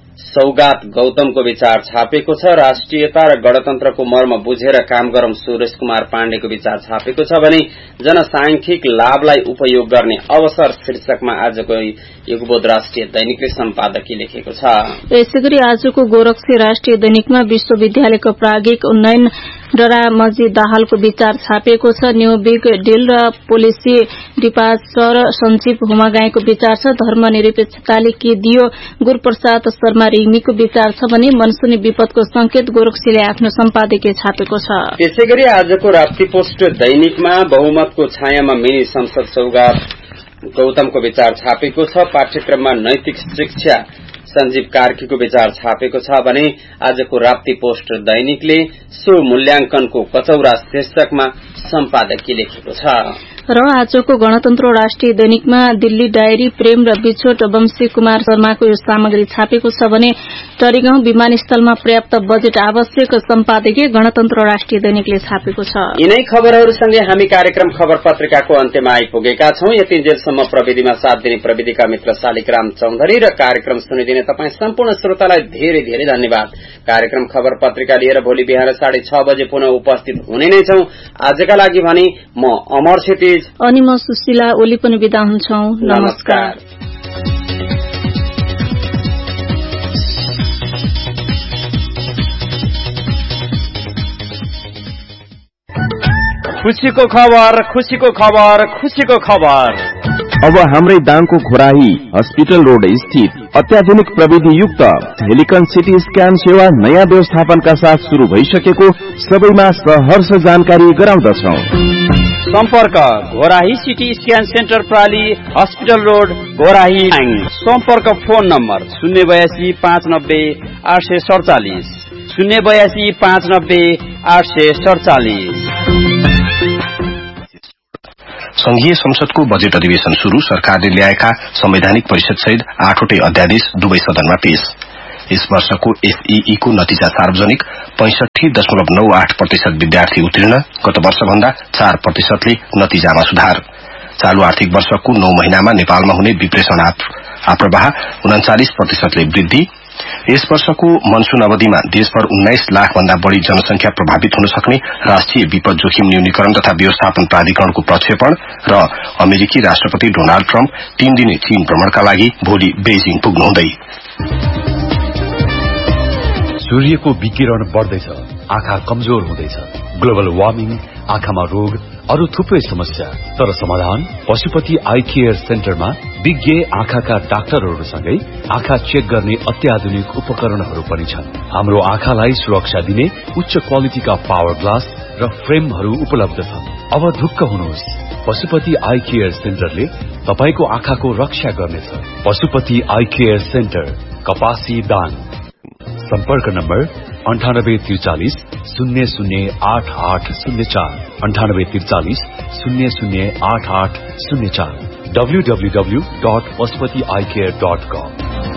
सौगात गौतमको विचार छापेको छ। राष्ट्रियता र गणतन्त्रको मर्म बुझेर काम गरौं सुरेश कुमार पाण्डेको विचार छापेको छ भने जनसांख्यिक लाभलाई उपयोग गर्ने अवसर शीर्षकमा आजको युगबोध राष्ट्रिय दैनिकले सम्पादकीय लेखेको छ। यसैगरी आजको गोरखसी राष्ट्रिय दैनिकमा विश्वविद्यालयको प्राज्ञिक उन्नयन डरामजी दाहालको विचार छापिएको छ। न्यू बिग डिल र पोलिसी डिपार्चर सञ्जीव हुमागाईको विचार छ। धर्मनिरपेक्षताले के दियो गुरूप्रसाद शर्मा रिग्मीको विचार छ भने मनसुनी विपदको संकेत गोरखसीले आफ्नो सम्पादकीय छापेको छ। त्यसैगरी आजको राप्तीपोस्ट दैनिकमा बहुमतको छायामा मिनी संसद सौगात गौतमको विचार छापेको छ। पाठ्यक्रममा नैतिक शिक्षा संजीव कार्कीको विचार छापेको छ भने आजको राप्ती पोस्ट दैनिकले सो मूल्याङ्कनको कचौरा शीर्षकमा सम्पादकीय लेखेको छ। र आजको गणतन्त्र राष्ट्रिय दैनिकमा दिल्ली डायरी प्रेम र बिछोट वंशी कुमार शर्माको यो सामग्री छापेको छ भने टरीगाउँ विमानस्थलमा पर्याप्त बजेट आवश्यक सम्पादकीय गणतन्त्र राष्ट्रिय दैनिकले छापेको छ। यिनै खबरहरूसँगै हामी कार्यक्रम खबर पत्रिकाको अन्त्यमा आइपुगेका छौं। यतिन्जेलसम्म प्रविधिमा साथ दिने प्रविधिका मित्र शालिग्राम चौधरी र कार्यक्रम सुनिदिने तपाईँ सम्पूर्ण श्रोतालाई धेरै धेरै धन्यवाद। कार्यक्रम खबर पत्रिका लिएर भोलि बिहान 6:30 बजे पुनः उपस्थित हुने नै छौं। आजका लागि भने म अमर क्षितिज अनि म सुशीला ओली पनि बिदा हुन्छौं। नमस्कार। खुशीको खबर, खुशीको खबर, खुशीको खबर। अब हाम्रै दाङको घोराही हस्पिटल रोड स्थित अत्याधुनिक प्रविधि युक्त हेलिकन सिटी स्क्यान सेवा नयाँ व्यवस्थापनका साथ शुरू भइसकेको सबैमा सहर्ष जानकारी गराउँदछौ। सम्पर्क Ghorahi CT scan centre प्राली hospital road Ghorahi. सम्पर्क फोन नम्बर 082 590 847 082 590 847। संघीय संसदको बजेट अधिवेशन शुरू। सरकारले ल्याएका संवैधानिक परिषद सहित 8वटै अध्यादेश दुवै सदनमा पेश। यस वर्षको एसईई को नतिजा सार्वजनिक 65.98% विद्यार्थी उत्तीर्ण, गत वर्षभन्दा 4%ले नतिजामा सुधार। चालू आर्थिक वर्षको 9 महिनामा नेपालमा हुने विप्रेषण आप्रवाह 39%ले वृद्धि। यस वर्षको मनसून अवधिमा देशभर 19 लाख भन्दा बढ़ी जनसंख्या प्रभावित हुन सक्ने राष्ट्रिय विपद जोखिम न्यूनीकरण तथा व्यवस्थापन प्राधिकरणको प्रक्षेपण र अमेरिकी राष्ट्रपति डोनाल्ड ट्रम्प 3 दिने चीन भ्रमणका लागि भोलि बेजिङ पुग्नुहुँदै। सूर्यको विकिरण बढ्दैछ, आँखा कमजोर हुँदैछ, ग्लोबल वार्मिङ, आँखामा रोग, अरू थुप्रै समस्या। तर समाधान पशुपति आई केयर सेन्टरमा विज्ञ आँखाका डाक्टरहरूसँगै आँखा चेक गर्ने अत्याधुनिक उपकरणहरू पनि छन्। हाम्रो आँखालाई सुरक्षा दिने उच्च क्वालिटीका पावर ग्लास र फ्रेमहरू उपलब्ध छन्। अब ढुक्क हुनुहोस्, पशुपति आई केयर सेन्टरले तपाईको आँखाको रक्षा गर्नेछ। पशुपति आई केयर सेन्टर, कपासी दाङ। सम्पर्क नम्बर 9843 008804 9843 008804 www.pashupatieyecare.com।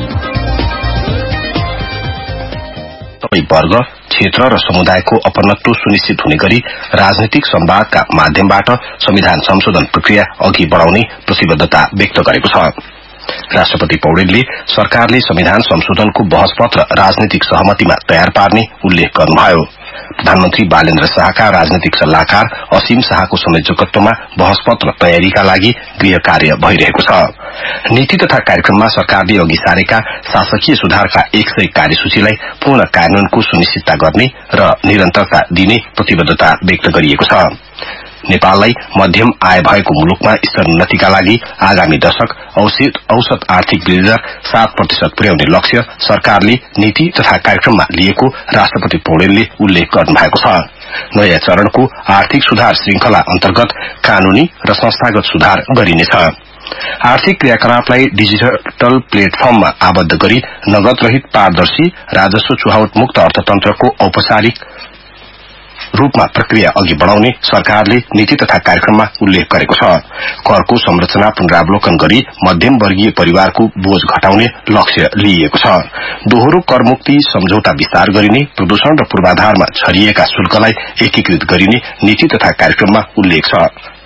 तपाईँ वर्ग, क्षेत्र र समुदायको अपनत्व सुनिश्चित हुने गरी राजनीतिक संवादका माध्यमबाट संविधान संशोधन प्रक्रिया अघि बढ़ाउने प्रतिबद्धता व्यक्त गरेको छ। राष्ट्रपति पौडेलले सरकारले संविधान संशोधनको बहस पत्र राजनीतिक सहमतिमा तयार पार्ने उल्लेख गर्नुभयो। प्रधानमन्त्री बालेन्द्र शाहका राजनीतिक सल्लाहकार असीम शाहको संयोजकत्वमा बहस पत्र तयारीका लागि गृह कार्य भइरहेको छ। नीति तथा कार्यक्रममा सरकारले अघि सारेका शासकीय सुधारका 100 कार्यसूचीलाई पूर्ण कार्यान्वयनको सुनिश्चितता गर्ने र निरन्तरता दिने प्रतिबद्धता व्यक्त गरिएको छ। नेपाललाई मध्यम आय भएको मुलुकमा स्तरोन्नतिका लागि आगामी दशक औसत आर्थिक वृद्धि दर 7% पुर्याउने लक्ष्य सरकारले नीति तथा कार्यक्रममा लिएको राष्ट्रपति पौडेलले उल्लेख गर्नुभएको छ। नयाँ चरणको आर्थिक सुधार श्रृंखला अन्तर्गत कानूनी र संस्थागत सुधार गरिनेछ। आर्थिक क्रियाकलापलाई डिजिटल प्लेटफर्ममा आबद्ध गरी नगद रहित पारदर्शी राजस्व चुहावट मुक्त अर्थतन्त्रको औपचारिक रूपमा प्रक्रिया अघि बढ़ाउने सरकारले नीति तथा कार्यक्रममा उल्लेख गरेको छ। करको संरचना पुनरावलोकन गरी मध्यम वर्गीय परिवारको बोझ घटाउने लक्ष्य लिइएको छ। दोहोरो करमुक्ति सम्झौता विस्तार गरिने, प्रदूषण र पूर्वाधारमा छरिएका शुल्कलाई एकीकृत गरिने नीति तथा कार्यक्रममा उल्लेख छ।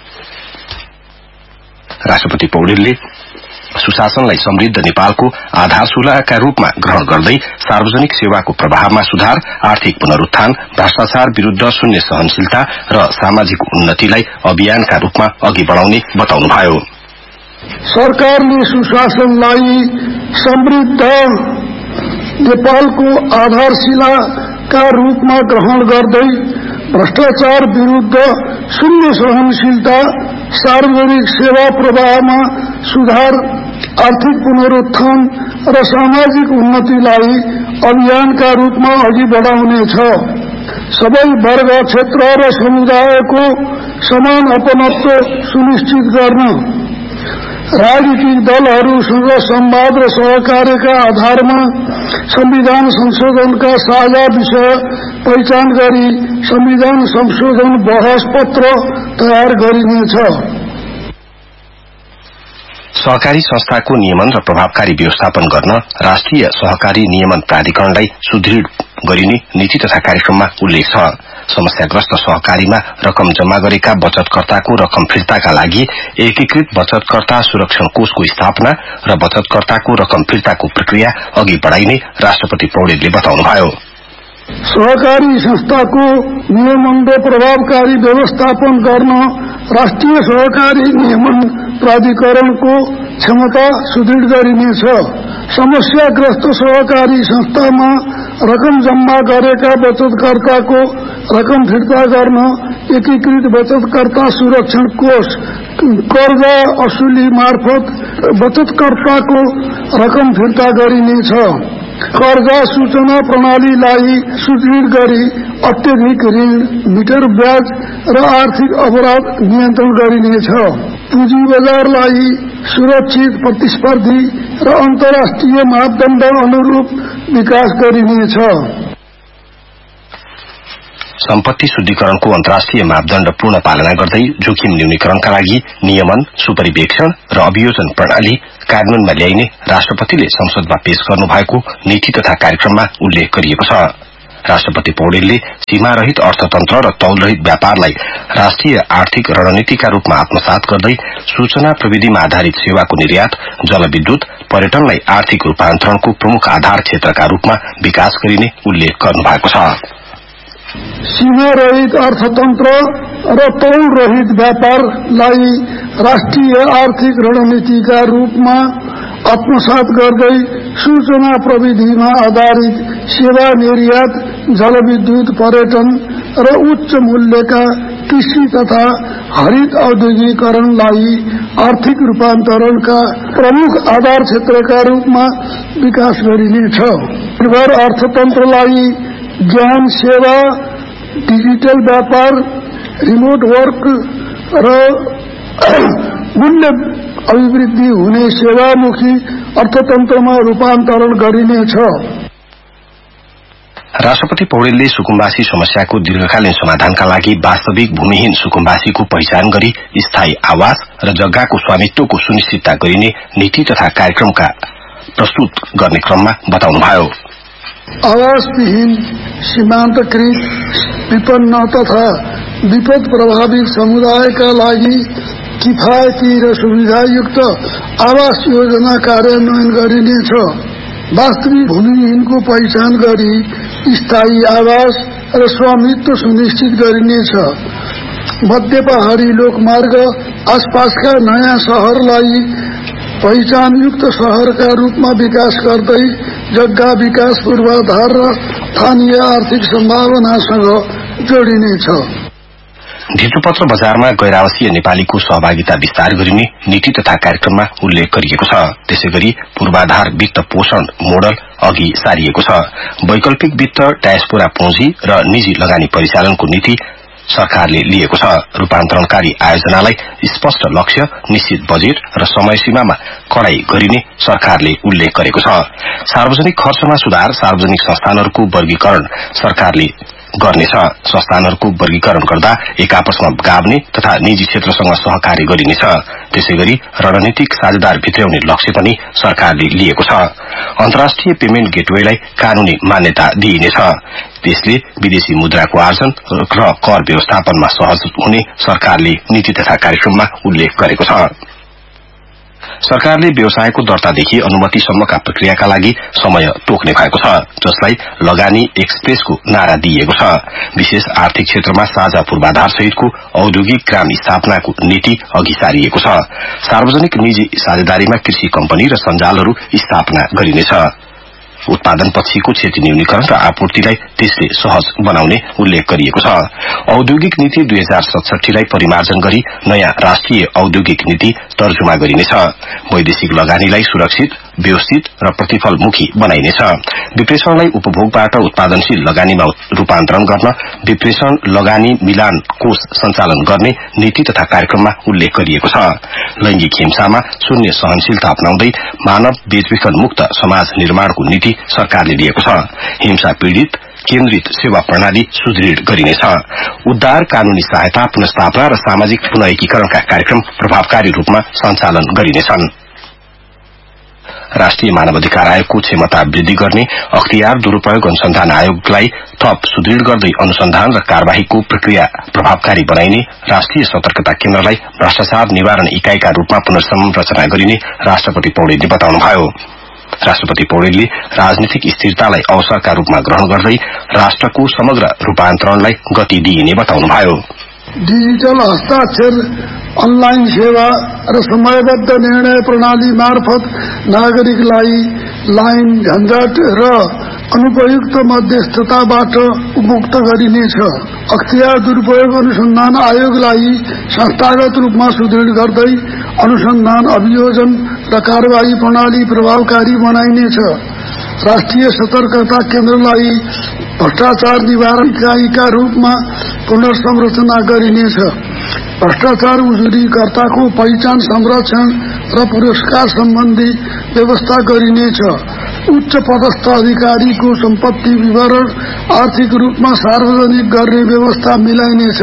राष्ट्रपति पौडेलले सुशासनलाई समृद्ध नेपालको आधारशिलाका रूपमा ग्रहण गर्दै सार्वजनिक सेवाको प्रभावमा सुधार, आर्थिक पुनरुत्थान, भ्रष्टाचार विरूद्ध शून्य सहनशीलता र सामाजिक उन्नतिलाई अभियानका रूपमा अघि बढ़ाउने बताउनुभयो। सरकारले सुशासनलाई समृद्ध नेपालको आधारशिलाका रूपमा ग्रहण गर्दै भ्रष्टाचार विरूद्ध शून्य सहनशीलता, सार्वजनिक सेवा प्रवाहमा सुधार, आर्थिक पुनरुत्थान र सामाजिक उन्नतिलाई अभियानका रूपमा अघि बढ़ाउनेछ। सबै वर्ग, क्षेत्र र समुदायको समान अपनत्व सुनिश्चित गर्न, राजनीतिक दलहरूसँग संवाद र सहकार्यका आधारमा संविधान संशोधनका साझा विषय पहिचान गरी संविधान संशोधन बहस पत्र तयार गरिनेछ। सहकारी संस्थाको नियमन र प्रभावकारी व्यवस्थापन गर्न राष्ट्रिय सहकारी नियमन प्राधिकरणलाई सुदृढ गरिने नीति तथा कार्यक्रममा उल्लेख छ। समस्याग्रस्त सहकारीमा रकम जम्मा गरेका बचतकर्ताको रकम फिर्ताका लागि एकीकृत बचतकर्ता सुरक्षण कोषको स्थापना र बचतकर्ताको रकम फिर्ताको प्रक्रिया अघि बढ़ाइने राष्ट्रपति पौडेलले बताउनुभयो। सहकारी संस्थाको नियमन र प्रभावकारी व्यवस्थापन गर्न राष्ट्रिय सहकारी नियमन प्राधिकरणको क्षमता सुदृढ गरिनेछ। समस्याग्रस्त सहकारी संस्थामा रकम जम्मा गरेका बचतकर्ताको रकम फिर्ता गर्न एकीकृत बचतकर्ता सुरक्षण कोष कर्जा असुली मार्फत बचतकर्ताको रकम फिर्ता गरिनेछ। कर्जा सूचना प्रणालीलाई सुदृढ गरी अत्यधिक ऋण, मिटर ब्याज र आर्थिक अपराध नियन्त्रण गरिनेछ। पुँजी बजारलाई सुरक्षित, प्रतिस्पर्धी र अन्तर्राष्ट्रिय मापदण्ड अनुरूप विकास गरिनेछ। सम्पत्ति शुद्धिकरणको अन्तर्राष्ट्रिय मापदण्ड पूर्ण पालना गर्दै जोखिम न्यूनीकरणका लागि नियमन, सुपरिवेक्षण र अभियोजन प्रणाली कार्यान्वयनमा ल्याइने राष्ट्रपतिले संसदमा पेश गर्नुभएको नीति तथा कार्यक्रममा उल्लेख गरिएको छ। राष्ट्रपति पौडेलले सीमारहित अर्थतन्त्र र तौलरहित व्यापारलाई राष्ट्रिय आर्थिक रणनीतिका रूपमा आत्मसात गर्दै सूचना प्रविधिमा आधारित सेवाको निर्यात, जलविद्युत, पर्यटनलाई आर्थिक रूपान्तरणको प्रमुख आधार क्षेत्रका रूपमा विकास गरिने उल्लेख गर्नुभएको छ। सीमा रहित अर्थतन्त्र र तौल रहित व्यापारलाई राष्ट्रिय आर्थिक रणनीतिका रूपमा आत्मसात गर्दै सूचना प्रविधिमा आधारित सेवा निर्यात, जलविद्युत, पर्यटन र उच्च मूल्यका कृषि तथा हरित औद्योगिकरणलाई आर्थिक रूपान्तरणका प्रमुख आधार क्षेत्रका रूपमा विकास गरिनेछ। निर्भर अर्थतन्त्रलाई ज्ञान सेवा, डिजिटल व्यापार, रिमोट वर्क र मूल्य अभिवृद्धि हुने सेवामुखी अर्थतन्त्रमा रूपान्तरण गरिनेछ। राष्ट्रपति पौडेलले सुकुम्बासी समस्याको दीर्घकालीन समाधानका लागि वास्तविक भूमिहीन सुकुम्बासीको पहिचान गरी स्थायी आवास र जग्गाको स्वामित्वको सुनिश्चितता गरिने नीति तथा कार्यक्रमका प्रस्तुत गर्ने क्रममा बताउनुभयो। आवासविहीन, सीमान्तकृत, विपन्न तथा विपद प्रभावित समुदायका लागि किफायती र सुविधायुक्त आवास योजना कार्यान्वयन गरिनेछ। वास्तविक भूमिहीनको पहिचान गरी स्थायी आवास र स्वामित्व सुनिश्चित गरिनेछ। मध्य पहाड़ी लोकमार्ग आसपासका नयाँ शहरलाई पहिचानयुक्त शहरका रूपमा विकास गर्दै जग्गा विकास पूर्वाधार र स्थानीय आर्थिक सम्भावनासँग जोडिनेछ। ढिटोपत्र बजारमा गैर-आवासीय नेपालीको सहभागिता विस्तार गरिने नीति तथा कार्यक्रममा उल्लेख गरिएको छ। त्यसैगरी पूर्वाधार वित्त पोषण मोडल अघि सारिएको छ। वैकल्पिक वित्त, डायस्पोरा पुँजी र निजी लगानी परिचालनको नीति सरकारले लिएको छ। रूपान्तरणकारी आयोजनालाई स्पष्ट लक्ष्य, निश्चित बजेट र समय सीमामा कडाई गरिने सरकारले उल्लेख गरेको छ। सार्वजनिक खर्चमा सुधार, सार्वजनिक संस्थानहरूको वर्गीकरण सरकारले गर्नेछ। संस्थानहरूको वर्गीकरण गर्दा एक आपसमा गाभ्ने तथा निजी क्षेत्रसँग सहकार्य गरिनेछ। त्यसैगरी रणनीतिक साझेदार भित्र्याउने लक्ष्य पनि सरकारले लिएको छ। अन्तर्राष्ट्रिय पेमेन्ट गेटवेलाई कानूनी मान्यता दिइनेछ। त्यसले विदेशी मुद्राको आर्जन र कर व्यवस्थापनमा सहज हुने सरकारले नीति तथा कार्यक्रममा उल्लेख गरेको छ। सरकारले व्यवसायको दर्तादेखि अनुमतिसम्मका प्रक्रियाका लागि समय तोक्ने भएको छ, जसलाई लगानी एक्सप्रेसको नारा दिइएको छ। विशेष आर्थिक क्षेत्रमा साझा पूर्वाधार सहितको औद्योगिक ग्राम स्थापनाको नीति अघि सारिएको छ। सार्वजनिक निजी साझेदारीमा कृषि कम्पनी र सञ्जालहरू स्थापना गरिनेछ। उत्पादन पक्षीको क्षति न्यूनीकरण र आपूर्तिलाई त्यसले सहज बनाउने उल्लेख गरिएको छ। औद्योगिक नीति 2067 लाई परिमार्जन गरी नयाँ राष्ट्रिय औद्योगिक नीति तर्जुमा गरिनेछ। वैदेशिक लगानीलाई सुरक्षित, व्यवस्थित र प्रतिफलमुखी बनाइनेछ। विप्रेषणलाई उपभोगबाट उत्पादनशील लगानीमा रूपान्तरण गर्न विप्रेषण लगानी मिलान कोष सञ्चालन गर्ने नीति तथा कार्यक्रममा उल्लेख गरिएको छ। लैंगिक हिंसामा शून्य सहनशीलता अपनाउँदै मानव बेचबिखन मुक्त समाज निर्माणको नीति सरकारले लिएको छ। हिंसा पीड़ित केन्द्रित सेवा प्रणाली सुदृढ़ गरिनेछ। उद्धार, कानूनी सहायता, पुनर्स्थापना र सामाजिक पुनः एकीकरणका कार्यक्रम प्रभावकारी रूपमा सञ्चालन गरिनेछन्। राष्ट्रिय मानवाधिकार आयोगको क्षमता वृद्धि गर्ने, अख्तियार दुरूपयोग अनुसन्धान आयोगलाई थप सुदृढ़ गर्दै अनुसन्धान र कार्यवाहीको प्रक्रिया प्रभावकारी बनाइने, राष्ट्रिय सतर्कता केन्द्रलाई भ्रष्टाचार निवारण इकाईका रूपमा पुनर्संरचना गरिने राष्ट्रपति पौडेलले बताउनुभयो। राष्ट्रपति पौडेलले राजनीतिक स्थिरतालाई अवसरका रूपमा ग्रहण गर्दै राष्ट्रको समग्र रूपान्तरणलाई गति दिइने बताउनुभयो। डिजिटल हस्ताक्षर, अनलाइन सेवा र समयबद्ध निर्णय प्रणाली मार्फत नागरिकलाई लाइन झन्झट र अनुपयुक्त मध्यस्थताबाट मुक्त गरिनेछ। अख्तियार दुरूपयोग अनुसन्धान आयोगलाई संस्थागत रूपमा सुदृढ गर्दै अनुसन्धान अभियोजन र कारबाही प्रणाली प्रभावकारी बनाइनेछ। राष्ट्रिय सतर्कता केन्द्रलाई भ्रष्टाचार निवारण इकाइका रूपमा पुनर्संरचना गरिनेछ। भ्रष्टाचार उजुरीकर्ताको पहिचान संरक्षण र पुरस्कार सम्बन्धी व्यवस्था गरिनेछ। उच्च पदस्थ अधिकारीको सम्पत्ति विवरण आर्थिक रूपमा सार्वजनिक गर्ने व्यवस्था मिलाइनेछ।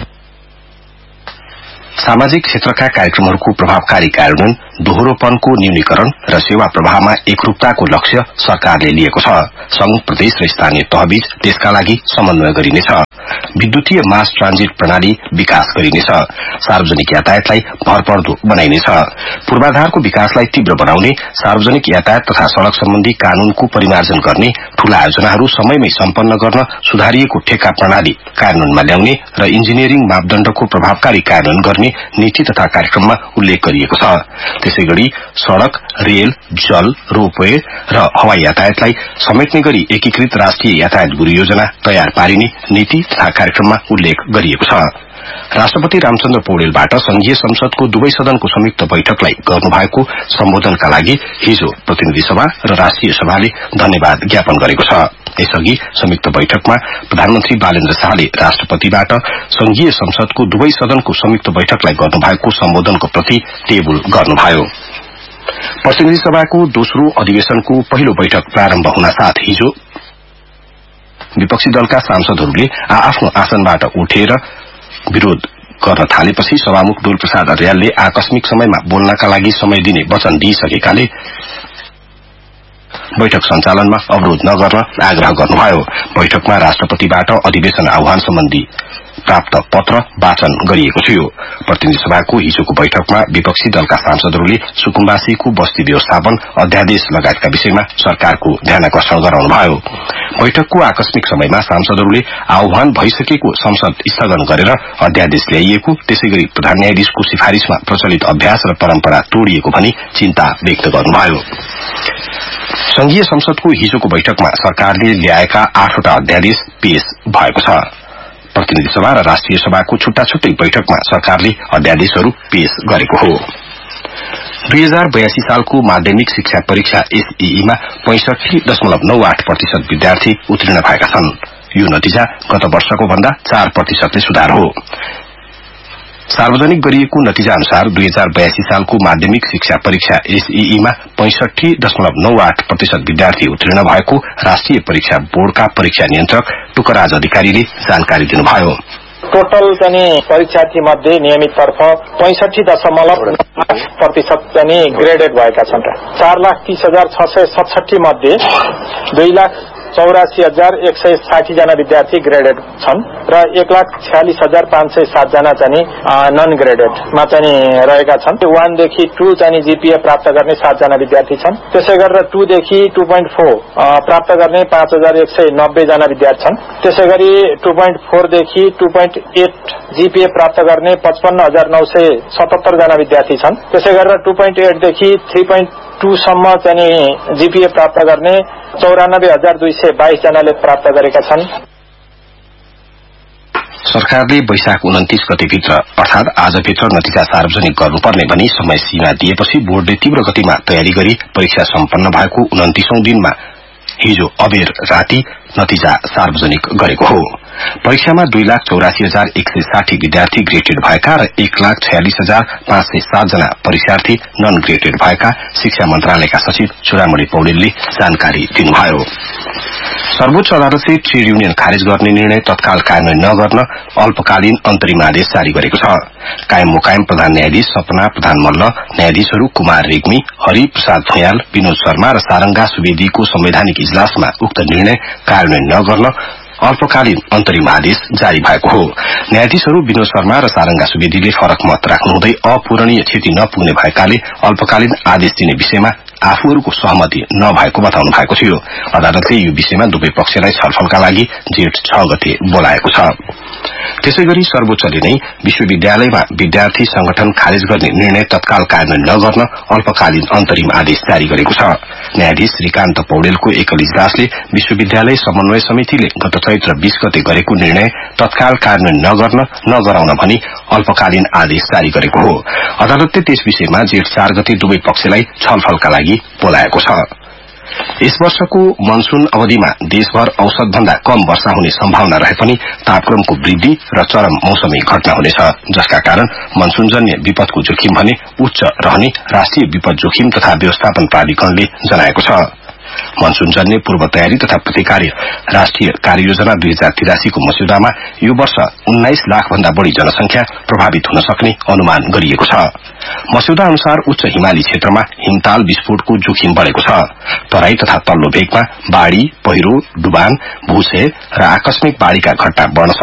सामाजिक क्षेत्रका कार्यक्रमहरूको प्रभावकारी कार्यान्वयन, दोहोरोपनको न्यूनीकरण र सेवा प्रवाहमा एकरूपताको लक्ष्य सरकारले लिएको छ। संघ, प्रदेश र स्थानीय तहबीच त्यसका लागि समन्वय गरिनेछ। विद्युतीय मास ट्रान्जिट प्रणाली विकास गरिनेछ। सार्वजनिक यातायातलाई भरपर्दो बनाइनेछ। पूर्वाधारको विकासलाई तीव्र बनाउने, सार्वजनिक यातायात तथा सड़क सम्बन्धी कानूनको परिमार्जन गर्ने, ठूला आयोजनाहरू समयमै सम्पन्न गर्न सुधारिएको ठेक्का प्रणाली कार्यान्वयनमा ल्याउने र इन्जिनियरिङ मापदण्डको प्रभावकारी कार्यान्वयन गर्ने नीति तथा कार्यक्रममा उल्लेख गरिएको छ। त्यसैगरी सड़क, रेल, जल, रोपवे र हवाई यातायातलाई समेट्ने गरी एकीकृत राष्ट्रिय यातायात गुरु योजना तयार पारिने नीति तथा कार्यक्रममा उल्लेख गरिएको छ। राष्ट्रपति रामचन्द्र पौडेलबाट संघीय संसदको दुवै सदनको संयुक्त बैठकलाई गर्नुभएको सम्बोधनका लागि हिजो प्रतिनिधि सभा र राष्ट्रिय सभाले धन्यवाद ज्ञापन गरेको छ। यसअघि संयुक्त बैठकमा प्रधानमन्त्री बालेन्द्र शाहले राष्ट्रपतिबाट संघीय संसदको दुवै सदनको संयुक्त बैठकलाई गर्नुभएको सम्बोधनको प्रति टेबुल गर्नुभयो। प्रतिनिधि सभाको दोस्रो अधिवेशनको पहिलो बैठक प्रारम्भ हुनासाथ हिजो विपक्षी दलका सांसदहरूले आफ्नो आसनबाट उठेर विरोध गर्न थालेपछि सभामुख डोल प्रसाद अर्यालले आकस्मिक समयमा बोल्नका लागि समय दिने वचन दिइसकेकाले बैठक सञ्चालनमा अवरोध नगर्न आग्रह गर्नुभयो। बैठकमा राष्ट्रपतिबाट अधिवेशन आह्वान सम्बन्धी प्राप्त पत्र वाचन गरिएको थियो। प्रतिनिधि सभाको हिजोको बैठकमा विपक्षी दलका सांसदहरूले सुकुम्बासीको बस्ती व्यवस्थापन अध्यादेश लगायतका विषयमा सरकारको ध्यानाकर्षण गराउनुभयो। बैठकको आकस्मिक समयमा सांसदहरूले आह्वान भइसकेको संसद स्थगन गरेर अध्यादेश ल्याइएको, त्यसैगरी प्रधान न्यायाधीशको सिफारिशमा प्रचलित अभ्यास र परम्परा तोडिएको भनी चिन्ता व्यक्त गर्नुभयो। संघीय संसदको हिजोको बैठकमा सरकारले ल्याएका 8वटा अध्यादेश पेश भएको छ। प्रतिनिधि सभा र राष्ट्रिय सभाको छुट्टा छुट्टै बैठकमा सरकारले अध्यादेशहरू पेश गरेको हो। 2082 सालको माध्यमिक शिक्षा परीक्षा एसईईमा 65.98% विद्यार्थी उत्तीर्ण भएका छन्। यो नतिजा गत वर्षको भन्दा 4% सुधार हो। सार्वजनिक गरिएको नतिजा अनुसार 2082 सालको माध्यमिक शिक्षा परीक्षा एसईईमा 65.98% विद्यार्थी उत्तीर्ण भएको राष्ट्रिय परीक्षा बोर्डका परीक्षा नियन्त्रक टुकराज अधिकारीले जानकारी दिनुभयो। टोटल चाहिँ परीक्षार्थी मध्ये नियमिततर्फ 65.8% चाहिँ ग्रेडेड भएका छन्। 4,30,667 मध्ये 2,84,160 जना विद्यार्थी ग्रेडेड छन् र 1,46,507 जना चाहिँ नन ग्रेडेडमा चाहिँ रहेका छन्। 1 देखि 2 चाहिँ जीपीए प्राप्त गर्ने 7 जना विद्यार्थी छन्। त्यसै गरेर 2 देखि 2.4 प्राप्त गर्ने 5,190 जना विद्यार्थी छन्। त्यसै गरी 2.4 देखि 2.8 जीपीए प्राप्त गर्ने 55,977 जना विद्यार्थी छन्। त्यसै गरेर 2.8 देखि 3.2 सम्म चाहिँ जीपीए प्राप्त गर्ने 94,222 जनाले प्राप्त गरेका छन्। सरकारले वैशाख 29 गतेभित्र अर्थात आजभित्र नतिजा सार्वजनिक गर्नुपर्ने भनी समय सीमा दिएपछि बोर्डले तीव्र गतिमा तयारी गरी परीक्षा सम्पन्न भएको 29औं दिनमा हिजो अबेर राति नतिजा सार्वजनिक गरेको हो। परीक्षामा 2,84,160 विद्यार्थी ग्रेडेड भएका र 1,46,507 जना परीक्षार्थी नन ग्रेडेड भएका शिक्षा मन्त्रालयका सचिव चुडामणि पौडेलले जानकारी दिनुभयो। सर्वोच्च अदालतले ट्रेड युनियन खारेज गर्ने निर्णय तत्काल कार्यान्वयन नगर्न अल्पकालीन अन्तरिम आदेश जारी गरेको छ। कायम मुकायम प्रधान न्यायाधीश सपना प्रधान मल्ल, न्यायाधीशहरू कुमार रेग्मी, हरि प्रसाद भुयाल, विनोद शर्मा र सारंगा सुवेदीको संवैधानिक इजलासमा उक्त निर्णय कार्यान्वयन नगर्न अल्पकालीन अन्तरिम आदेश जारी भएको हो। न्यायाधीशहरू विनोद शर्मा र सारंगा सुवेदीले फरक मत राख्नुहुँदै अपूरणीय क्षति नपुग्ने भएकाले अल्पकालीन आदेश दिने विषयमा आफूहरूको सहमति नभएको बताउनु भएको थियो। अदालतले यो विषयमा दुवै पक्षलाई छलफलका लागि जेठ 6 गते बोलाएको छ। त्यसैगरी सर्वोच्चले नै विश्वविद्यालयमा विद्यार्थी संगठन खारेज गर्ने निर्णय तत्काल कार्यान्वयन नगर्न अल्पकालीन अन्तरिम आदेश जारी गरेको छ। न्यायाधीश श्रीकान्त पौडेलको एकल इजलासले विश्वविद्यालय समन्वय समितिले गत चैत्र 20 गते गरेको निर्णय तत्काल कार्यान्वयन नगराउन भनी अल्पकालीन आदेश जारी गरेको हो। अदालतले त्यस विषयमा जेठ 4 गते दुवै पक्षलाई छलफलका लागि बोलाएको छ। यस वर्षको मनसून अवधिमा देशभर औसत भन्दा कम वर्षा हुने सम्भावना रहे पनि तापक्रमको वृद्धि र चरम मौसमी घटना हुनेछ, जसका कारण मनसूनजन्य विपदको जोखिम भने उच्च रहने राष्ट्रिय विपद जोखिम तथा व्यवस्थापन प्राधिकरणले जनाएको छ। मनसूनजन्य पूर्व तयारी तथा प्रतिकार राष्ट्रिय कार्ययोजना 2083 को मस्यौदामा यो वर्ष 19 लाख भन्दा बढ़ी जनसंख्या प्रभावित हुन सक्ने अनुमान गरिएको छ। मस्यौदा अनुसार उच्च हिमाली क्षेत्रमा हिमताल विस्फोटको जोखिम बढ़ेको छ। तराई तथा तल्लो भेगमा बाढ़ी, पहिरो, डुबान, भूसे र आकस्मिक बाढ़ीका घटना बढ़न